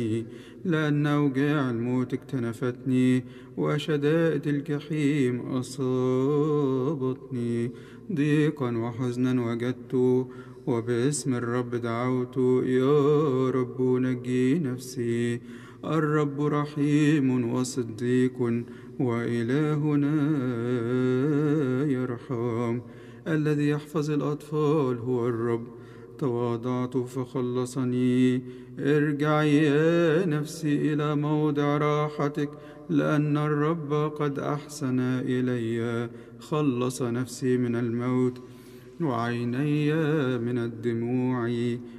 لأن أوجاع الموت اكتنفتني، وشدائد الجحيم أصابتني. ضيقا وحزنا وجدت، وباسم الرب دعوت. يا رب نجي نفسي. الرب رحيم وصديق، وإلهنا يرحم. الذي يحفظ الأطفال هو الرب. تواضعت فخلصني. ارجعي يا نفسي إلى موضع راحتك، لأن الرب قد أحسن إلي. خلص نفسي من الموت، وعيني من الدموع.